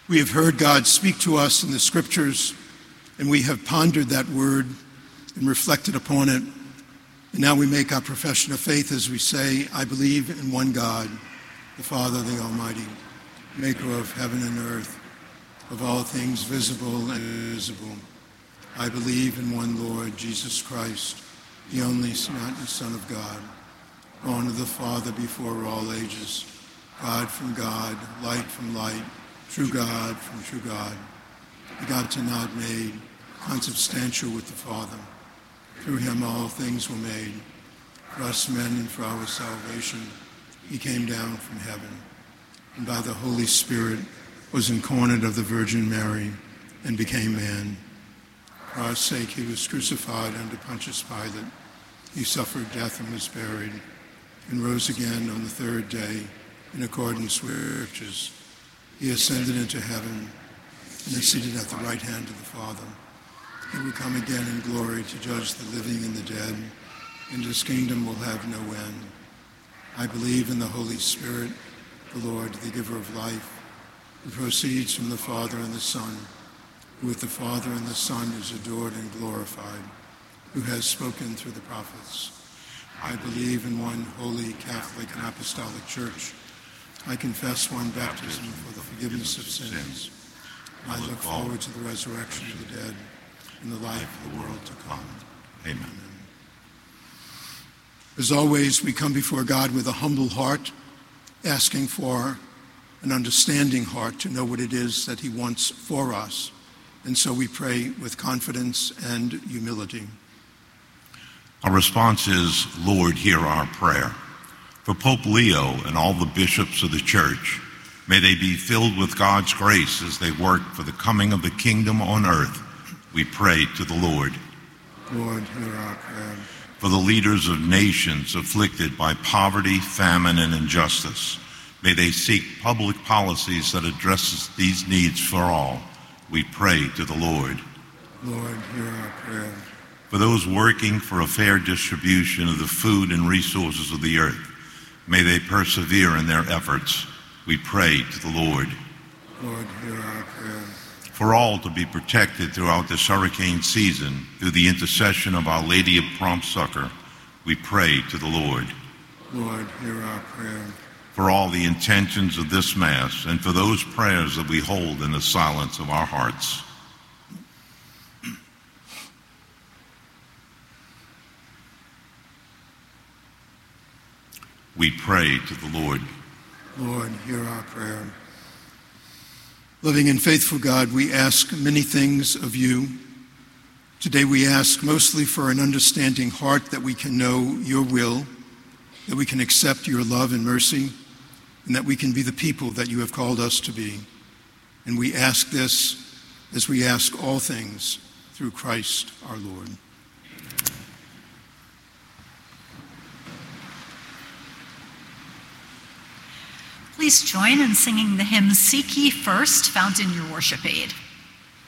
We have heard God speak to us in the Scriptures, and we have pondered that word and reflected upon it. And now we make our profession of faith as we say, I believe in one God, the Father, the Almighty, maker of heaven and earth, of all things visible and invisible. I believe in one Lord, Jesus Christ, the only begotten Son of God, born of the Father before all ages, God from God, light from light, true God from true God, begotten, not made, consubstantial with the Father. Through him all things were made. For us men and for our salvation, he came down from heaven, and by the Holy Spirit was incarnate of the Virgin Mary and became man. For our sake he was crucified under Pontius Pilate. He suffered death and was buried, and rose again on the third day in accordance with the Scriptures. He ascended into heaven and is seated at the right hand of the Father. He will come again in glory to judge the living and the dead, and his kingdom will have no end. I believe in the Holy Spirit, the Lord, the giver of life, who proceeds from the Father and the Son, who with the Father and the Son is adored and glorified, who has spoken through the prophets. I believe in one holy, Catholic, and Apostolic Church. I confess one baptism for the forgiveness of sins. I look forward to the resurrection of the dead and the life of the world to come. Amen. As always, we come before God with a humble heart, asking for an understanding heart to know what it is that he wants for us. And so we pray with confidence and humility. Our response is, Lord, hear our prayer. For Pope Leo and all the bishops of the Church, may they be filled with God's grace as they work for the coming of the kingdom on earth. We pray to the Lord. Lord, hear our prayer. For the leaders of nations afflicted by poverty, famine, and injustice, may they seek public policies that addresses these needs for all. We pray to the Lord. Lord, hear our prayer. For those working for a fair distribution of the food and resources of the earth, may they persevere in their efforts. We pray to the Lord. Lord, hear our prayer. For all to be protected throughout this hurricane season through the intercession of Our Lady of Prompt Succor, we pray to the Lord. Lord, hear our prayer. For all the intentions of this Mass and for those prayers that we hold in the silence of our hearts. We pray to the Lord. Lord, hear our prayer. Loving and faithful God, we ask many things of you. Today we ask mostly for an understanding heart that we can know your will, that we can accept your love and mercy, and that we can be the people that you have called us to be. And we ask this as we ask all things through Christ our Lord. Please join in singing the hymn Seek Ye First, found in your worship aid.